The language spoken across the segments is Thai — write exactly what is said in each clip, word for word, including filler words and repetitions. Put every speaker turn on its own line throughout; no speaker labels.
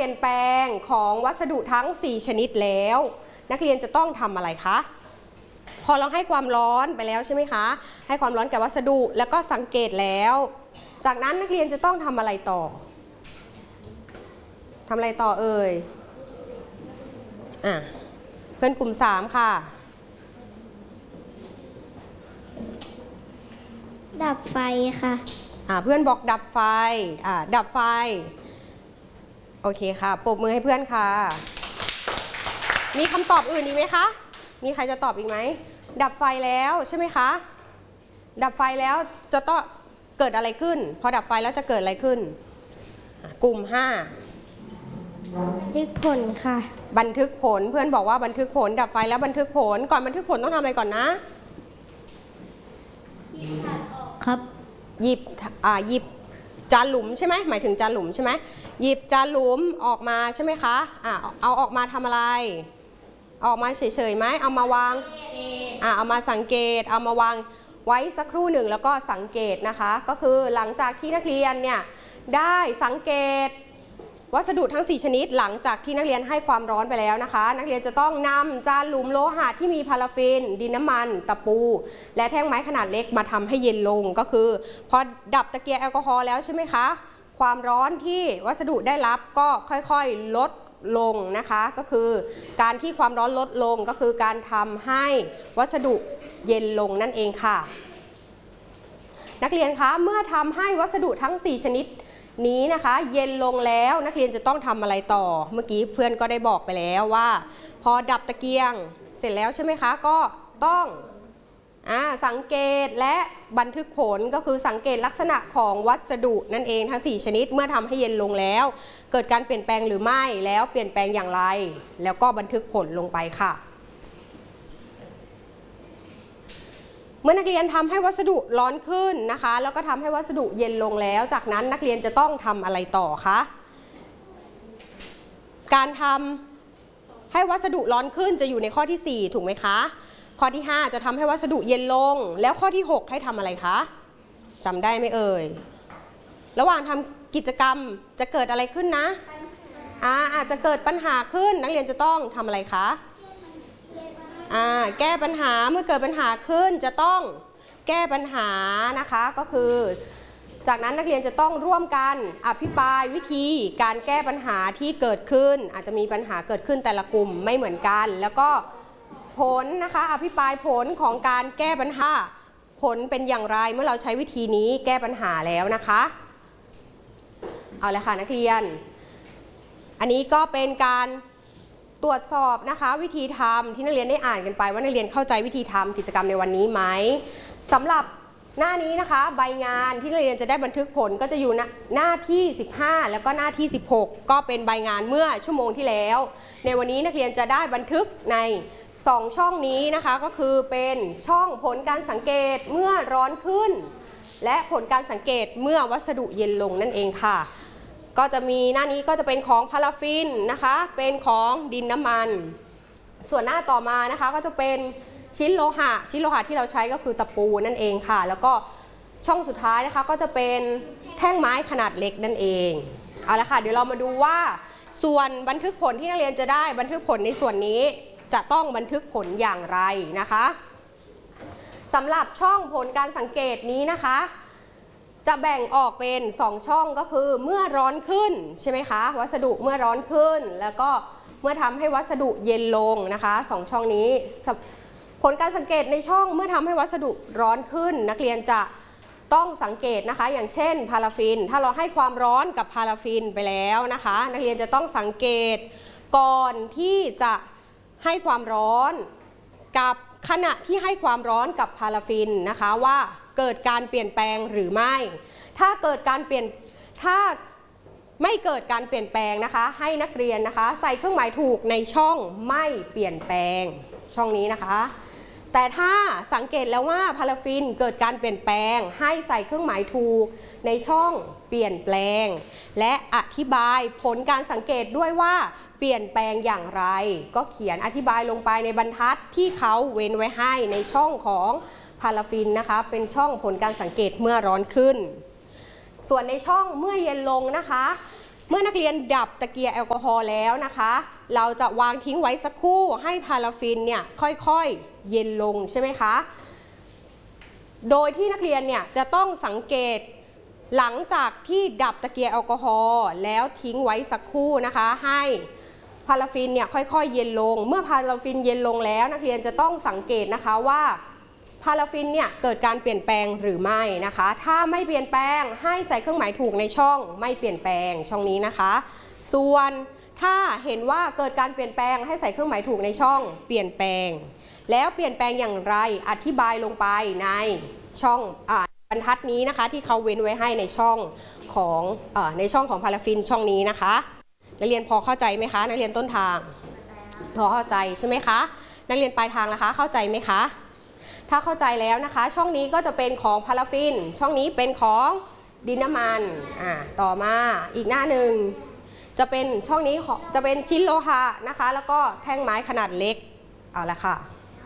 ลี่ยนแปลงของวัสดุทั้งสี่ชนิดแล้วนักเรียนจะต้องทำอะไรคะพอเราให้ความร้อนไปแล้วใช่ไหมคะให้ความร้อนแก่วัสดุแล้วก็สังเกตแล้วจากนั้นนักเรียนจะต้องทำอะไรต่อทำอะไรต่อเอ่ยอ่ะเพื่อนกลุ่มสามค่ะ
ดับไฟค่ะ
อ่าเพื่อนบอกดับไฟอ่าดับไฟโอเคค่ะปรบมือให้เพื่อนค่ะมีคำตอบอื่นอีกไหมคะมีใครจะตอบอีกไหมดับไฟแล้วใช่ไหมคะดับไฟแล้วจะต้องเกิดอะไรขึ้นพอดับไฟแล้วจะเกิดอะไรขึ้นกลุ่มห้า
บันทึกผลค่ะ
บันทึกผลเพื่อนบอกว่าบันทึกผลดับไฟแล้วบันทึกผลก่อนบันทึกผลต้องทำอะไรก่อนนะ
หยิบถาดออกครับ
หยิบอ่าหยิบจานหลุมใช่ไหมหมายถึงจานหลุมใช่ไหมหยิบจานหลุมออกมาใช่ไหมคะอ่าเอาออกมาทำอะไรออกมาเฉยๆไหมเอามาวางอ่าเอามาสังเกตเอามาวางไว้สักครู่หนึ่งแล้วก็สังเกตนะคะก็คือหลังจากที่นักเรียนเนี่ยได้สังเกตวัสดุทั้งสี่ชนิดหลังจากที่นักเรียนให้ความร้อนไปแล้วนะคะนักเรียนจะต้องนำจานหลุมโลหะที่มีพาราฟินดินน้ำมันตะปูและแท่งไม้ขนาดเล็กมาทำให้เย็นลงก็คือพอดับตะเกียงแอลกอฮอล์แล้วใช่ไหมคะความร้อนที่วัสดุได้รับก็ค่อยๆลดลงนะคะก็คือการที่ความร้อนลดลงก็คือการทำให้วัสดุเย็นลงนั่นเองค่ะนักเรียนคะเมื่อทำให้วัสดุทั้งสี่ชนิดนี้นะคะเย็นลงแล้วนักเรียนจะต้องทำอะไรต่อเมื่อกี้เพื่อนก็ได้บอกไปแล้วว่าพอดับตะเกียงเสร็จแล้วใช่ไหมคะก็ต้องอ่าสังเกตและบันทึกผลก็คือสังเกตลักษณะของวัสดุนั่นเองทั้งสี่ชนิดเมื่อทำให้เย็นลงแล้วเกิดการเปลี่ยนแปลงหรือไม่แล้วเปลี่ยนแปลงอย่างไรแล้วก็บันทึกผลลงไปค่ะเมื่อนักเรียนทำให้วัสดุร้อนขึ้นนะคะแล้วก็ทำให้วัสดุเย็นลงแล้วจากนั้นนักเรียนจะต้องทำอะไรต่อคะการทำให้วัสดุร้อนขึ้นจะอยู่ในข้อที่สี่ถูกไหมคะข้อที่ห้าจะทำให้วัสดุเย็นลงแล้วข้อที่หกให้ทำอะไรคะจำได้ไหมเอ่ยระหว่างทำกิจกรรมจะเกิดอะไรขึ้นนะอ่าอาจจะเกิดปัญหาขึ้นนักเรียนจะต้องทำอะไรคะแก้ปัญหาเมื่อเกิดปัญหาขึ้นจะต้องแก้ปัญหานะคะก็คือจากนั้นนักเรียนจะต้องร่วมกันอภิปรายวิธีการแก้ปัญหาที่เกิดขึ้นอาจจะมีปัญหาเกิดขึ้นแต่ละกลุ่มไม่เหมือนกันแล้วก็ผลนะคะอภิปรายผลของการแก้ปัญหาผลเป็นอย่างไรเมื่อเราใช้วิธีนี้แก้ปัญหาแล้วนะคะเอาละค่ะนักเรียนอันนี้ก็เป็นการตรวจสอบนะคะวิธีทำที่นักเรียนได้อ่านกันไปว่านักเรียนเข้าใจวิธีทำกิจกรรมในวันนี้ไหมสำหรับหน้านี้นะคะใบงานที่นักเรียนจะได้บันทึกผลก็จะอยู่หน้าที่สิบห้าแล้วก็หน้าที่สิบหกก็เป็นใบงานเมื่อชั่วโมงที่แล้วในวันนี้นักเรียนจะได้บันทึกในสองช่องนี้นะคะก็คือเป็นช่องผลการสังเกตเมื่อร้อนขึ้นและผลการสังเกตเมื่อวัสดุเย็นลงนั่นเองค่ะก็จะมีหน้านี้ก็จะเป็นของพาราฟินนะคะเป็นของดินน้ำมันส่วนหน้าต่อมานะคะก็จะเป็นชิ้นโลหะชิ้นโลหะที่เราใช้ก็คือตะปูนั่นเองค่ะแล้วก็ช่องสุดท้ายนะคะก็จะเป็นแท่งไม้ขนาดเล็กนั่นเองเอาละค่ะเดี๋ยวเรามาดูว่าส่วนบันทึกผลที่นักเรียนจะได้บันทึกผลในส่วนนี้จะต้องบันทึกผลอย่างไรนะคะสำหรับช่องผลการสังเกตนี้นะคะจะแบ่งออกเป็นสองช่องก็คือเมื่อร้อนขึ้นใช่ไหมคะวัสดุเมื่อร้อนขึ้นแล้วก็เมื่อทำให้วัสดุเย็นลงนะคะสองช่องนี้ผลการสังเกตในช่องเมื่อทำให้วัสดุร้อนขึ้นนักเรียนจะต้องสังเกตนะคะอย่างเช่นพาราฟินถ้าเราให้ความร้อนกับพาราฟินไปแล้วนะคะนักเรียนจะต้องสังเกตก่อนที่จะให้ความร้อนกับขณะที่ให้ความร้อนกับพาราฟินนะคะว่าเกิดการเปลี่ยนแปลงหรือไม่ถ้าเกิดการเปลี่ยนถ้าไม่เกิดการเปลี่ยนแปลงนะคะให้นักเรียนนะคะใส่เครื่องหมายถูกในช่องไม่เปลี่ยนแปลงช่องนี้นะคะแต่ถ้าสังเกตแล้วว่าพาราฟินเกิดการเปลี่ยนแปลงให้ใส่เครื่องหมายถูกในช่องเปลี่ยนแปลงและอธิบายผลการสังเกตด้วยว่าเปลี่ยนแปลงอย่างไรก็เขียนอธิบายลงไปในบรรทัดที่เขาเว้นไว้ให้ในช่องของพาราฟินนะคะเป็นช่องผลการสังเกตเมื่อร้อนขึ้นส่วนในช่องเมื่อเย็นลงนะคะเมื่อนักเรียนดับตะเกียร์แอลกอฮอล์แล้วนะคะเราจะวางทิ้งไว้สักครู่ให้พาราฟินเนี่ยค่อยๆเย็นลงใช่ไหมคะโดยที่นักเรียนเนี่ยจะต้องสังเกตหลังจากที่ดับตะเกียร์แอลกอฮอล์แล้วทิ้งไว้สักครู่นะคะให้พาราฟินเนี่ยค่อยๆเย็นลงเมื่อพาราฟินเย็นลงแล้วนักเรียนจะต้องสังเกตนะคะว่าพาราฟินเนี่ยเกิดการเปลี่ยนแปลงหรือไม่นะคะถ้าไม่เปลี่ยนแปลงให้ใส่เครื่องหมายถูกในช่องไม่เปลี่ยนแปลงช่องนี้นะคะส่วนถ้าเห็นว่าเกิดการเปลี่ยนแปลงให้ใส่เครื่องหมายถูกในช่องเปลี่ยนแปลงแล้วเปลี่ยนแปลงอย่างไรอธิบายลงไปในช่องอ่าบรรทัดนี้นะคะที่เขาเว้นไว้ให้ในช่องของเอ่อในช่องของพาราฟินช่องนี้นะคะนักเรียนพอเข้าใจไหมคะนักเรียนต้นทางพอเข้าใจใช่ไหมคะนักเรียนปลายทางนะคะเข้าใจไหมคะถ้าเข้าใจแล้วนะคะช่องนี้ก็จะเป็นของพาราฟินช่องนี้เป็นของดินน้ำมันอ่าต่อมาอีกหน้าหนึ่งจะเป็นช่องนี้จะเป็นชิ้นโลหะนะคะแล้วก็แท่งไม้ขนาดเล็กเอาละค่ะ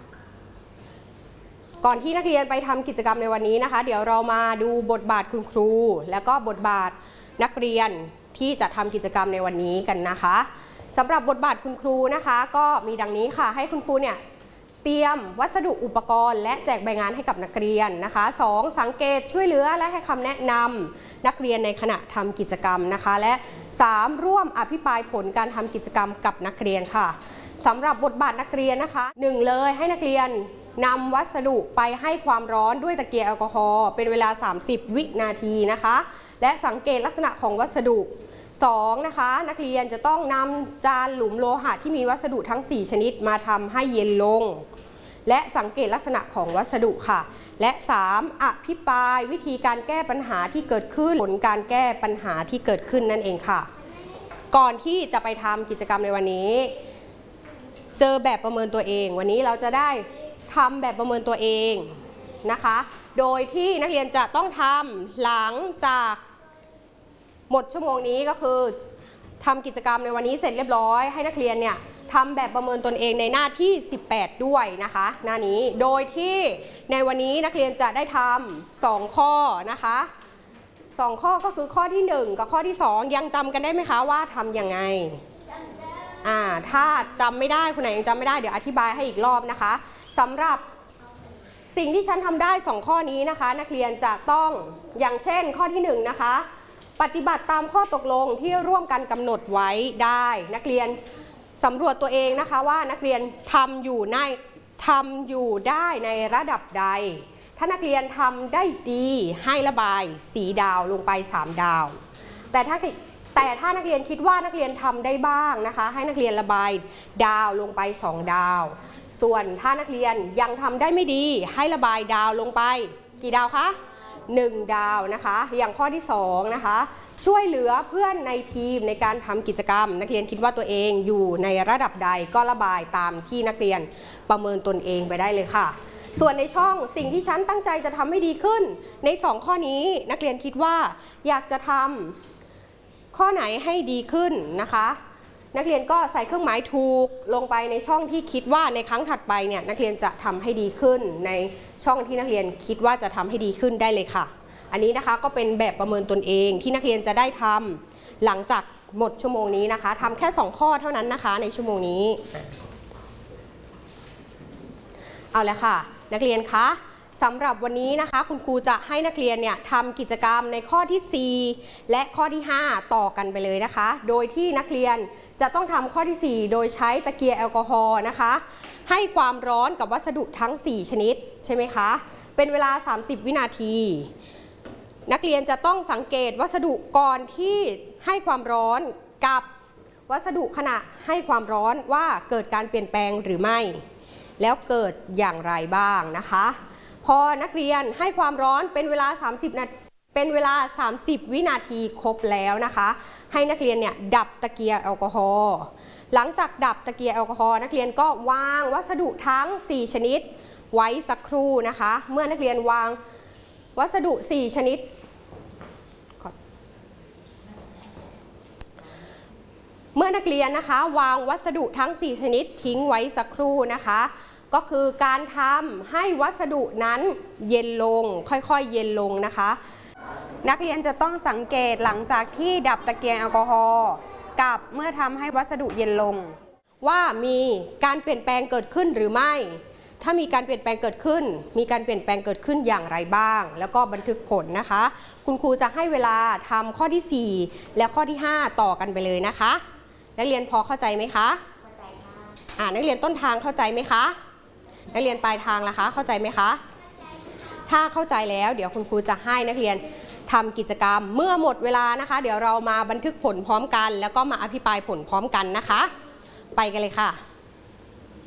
ก่อนที่นักเรียนไปทำกิจกรรมในวันนี้นะคะเดี๋ยวเรามาดูบทบาทคุณครูแล้วก็บทบาทนักเรียนที่จะทำกิจกรรมในวันนี้กันนะคะสำหรับบทบาทคุณครูนะคะก็มีดังนี้ค่ะให้คุณครูเนี่ยเตรียมวัสดุอุปกรณ์และแจกใบงานให้กับนักเรียนนะคะสองสังเกตช่วยเหลือและให้คำแนะนำนักเรียนในขณะทำกิจกรรมนะคะและสามร่วมอภิปรายผลการทำกิจกรรมกับนักเรียนค่ะสำหรับบทบาทนักเรียนนะคะหนึ่งเลยให้นักเรียนนำวัสดุไปให้ความร้อนด้วยตะเกียร์แอลกอฮอล์เป็นเวลาสามสิบวินาทีนะคะและสังเกตลักษณะของวัสดุสองนะคะนักเรียนจะต้องนำจานหลุมโลหะที่มีวัสดุทั้งสี่ชนิดมาทำให้เย็นลงและสังเกตลักษณะของวัสดุค่ะและสามอภิปรายวิธีการแก้ปัญหาที่เกิดขึ้นผลการแก้ปัญหาที่เกิดขึ้นนั่นเองค่ะก่อนที่จะไปทำกิจกรรมในวันนี้เจอแบบประเมินตัวเองวันนี้เราจะได้ทำแบบประเมินตัวเองนะคะโดยที่นักเรียนจะต้องทำหลังจากหมดชั่วโมงนี้ก็คือทำกิจกรรมในวันนี้เสร็จเรียบร้อยให้นักเรียนเนี่ยทำแบบประเมินตนเองในหน้าที่สิบแปดด้วยนะคะหน้านี้โดยที่ในวันนี้นักเรียนจะได้ทำสองข้อนะคะสองข้อก็คือข้อที่หนึ่งกับข้อที่สองยังจำกันได้ไหมคะว่าทำยังไงอ่าถ้าจำไม่ได้คนไหนยังจำไม่ได้เดี๋ยวอธิบายให้อีกรอบนะคะสำหรับสิ่งที่ฉันทำได้สองข้อนี้นะคะนักเรียนจะต้องอย่างเช่นข้อที่หนึ่งนะคะปฏิบัติตามข้อตกลงที่ร่วมกันกำหนดไว้ได้นักเรียนสำรวจตัวเองนะคะว่านักเรียนทำอยู่ในทำอยู่ได้ในระดับใดถ้านักเรียนทำได้ดีให้ระบายสีดาวลงไปสามดาวแต่ถ้าแต่ถ้านักเรียนคิดว่านักเรียนทำได้บ้างนะคะให้นักเรียนระบายดาวลงไปสองดาวส่วนถ้านักเรียนยังทำได้ไม่ดีให้ระบายดาวลงไปกี่ดาวคะหนึ่งดาวนะคะอย่างข้อที่สองนะคะช่วยเหลือเพื่อนในทีมในการทำกิจกรรมนักเรียนคิดว่าตัวเองอยู่ในระดับใดก็ระบายตามที่นักเรียนประเมินตนเองไปได้เลยค่ะส่วนในช่องสิ่งที่ฉันตั้งใจจะทำให้ดีขึ้นในสองข้อนี้นักเรียนคิดว่าอยากจะทำข้อไหนให้ดีขึ้นนะคะนักเรียนก็ใส่เครื่องหมายถูกลงไปในช่องที่คิดว่าในครั้งถัดไปเนี่ยนักเรียนจะทำให้ดีขึ้นในช่องที่นักเรียนคิดว่าจะทำให้ดีขึ้นได้เลยค่ะอันนี้นะคะก็เป็นแบบประเมินตนเองที่นักเรียนจะได้ทำหลังจากหมดชั่วโมงนี้นะคะทำแค่สองข้อเท่านั้นนะคะในชั่วโมงนี้เอาละค่ะนักเรียนคะสำหรับวันนี้นะคะคุณครูจะให้นักเรียนเนี่ยทำกิจกรรมในข้อที่สี่และข้อที่ห้าต่อกันไปเลยนะคะโดยที่นักเรียนจะต้องทำข้อที่สี่โดยใช้ตะเกียร์แอลกอฮอล์นะคะให้ความร้อนกับวัสดุทั้งสี่ชนิดใช่ไหมคะเป็นเวลาสามสิบวินาทีนักเรียนจะต้องสังเกตวัสดุก่อนที่ให้ความร้อนกับวัสดุขณะให้ความร้อนว่าเกิดการเปลี่ยนแปลงหรือไม่แล้วเกิดอย่างไรบ้างนะคะพอนักเรียนให้ความร้อนเป็นเวลาสามสิบนาทีเป็นเวลาสามสิบวินาทีครบแล้วนะคะให้นักเรียนเนี่ยดับตะเกียร์แอลกอฮอล์หลังจากดับตะเกียร์แอลกอฮอล์นักเรียนก็วางวัสดุทั้งสี่ชนิดไว้สักครู่นะคะเมื่อนักเรียนวางวัสดุสี่ชนิดเมื่อนักเรียนนะคะวางวัสดุทั้งสี่ชนิดทิ้งไว้สักครู่นะคะก็คือการทำให้วัสดุนั้นเย็นลงค่อยๆเย็นลงนะคะนักเรียนจะต้องสังเกตหลังจากที่ดับตะเกียงแอลกอฮอล์กับเมื่อทำให้วัสดุเย็นลงว่ามีการเปลี่ยนแปลงเกิดขึ้นหรือไม่ถ้ามีการเปลี่ยนแปลงเกิดขึ้นมีการเปลี่ยนแปลงเกิดขึ้นอย่างไรบ้างแล้วก็บันทึกผลนะคะคุณครูจะให้เวลาทำข้อที่สี่และข้อที่ห้าต่อกันไปเลยนะคะนักเรียนพอเข้าใจไหมคะเข้าใจค่ะอ่านักเรียนต้นทางเข้าใจไหมคะนักเรียนปลายทางล่ะคะเข้าใจไหมคะถ้าเข้าใจแล้วเดี๋ยวคุณครูจะให้นักเรียนทำกิจกรรมเมื่อหมดเวลานะคะเดี๋ยวเรามาบันทึกผลพร้อมกันแล้วก็มาอภิปรายผลพร้อมกันนะคะไปกันเลยค่ะ